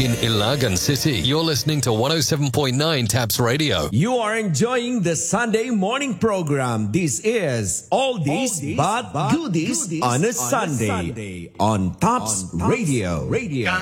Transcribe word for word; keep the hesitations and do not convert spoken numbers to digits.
in Ilagan City. You're listening to one oh seven point nine Taps Radio. You are enjoying the Sunday morning program. This is Oldies, Oldies but, but Goodies, goodies on a, on Sunday, a Sunday on Tops Radio. Radio.